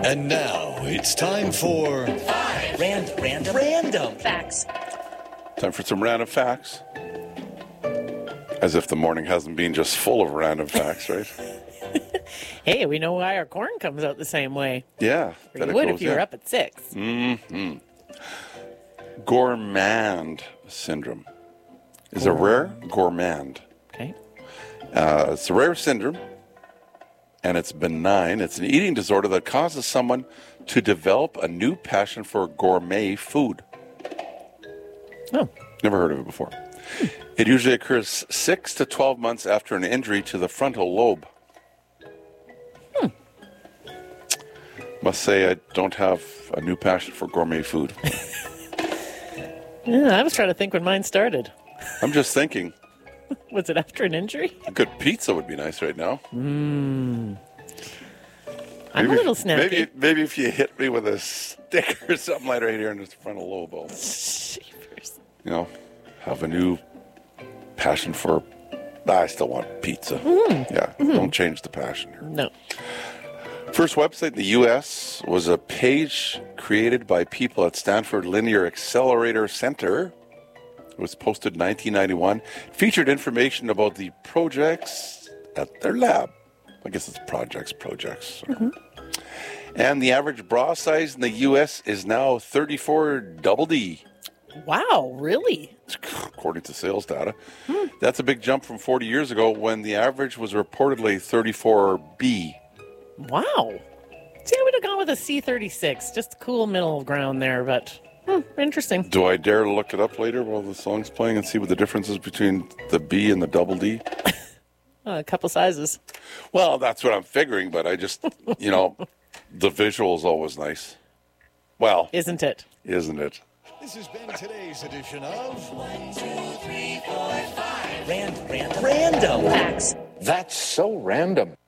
And now it's time for Random facts. Time for some random facts. As if the morning hasn't been just full of random facts, right? Hey, we know why our corn comes out the same way. Yeah. Or you would if you were up at 6. Mm-hmm. Gourmand syndrome is a rare gourmand. Okay. It's a rare syndrome, and it's benign. It's an eating disorder that causes someone to develop a new passion for gourmet food. Oh. Never heard of it before. It usually occurs 6 to 12 months after an injury to the frontal lobe. Must say I don't have a new passion for gourmet food. Yeah, I was trying to think when mine started. I'm just thinking. Was it after an injury? A good pizza would be nice right now. I'm a little snappy. Maybe if you hit me with a stick or something like right here in the frontal lobe, I'll, have a new passion for. I still want pizza. Yeah, don't change the passion here. No. First website in the U.S. was a page created by people at Stanford Linear Accelerator Center. It was posted in 1991. It featured information about the projects at their lab. I guess it's projects. And the average bra size in the U.S. is now 34 double D. Wow, really? According to sales data. That's a big jump from 40 years ago when the average was reportedly 34B. Wow. See, I would have gone with a C36. Just cool middle ground there, but interesting. Do I dare look it up later while the song's playing and see what the difference is between the B and the double D? A couple sizes. Well, that's what I'm figuring, but I just, the visual is always nice. Well. Isn't it? Isn't it? This has been today's edition of 1, 2, 3, 4, 5. Random facts. That's so random.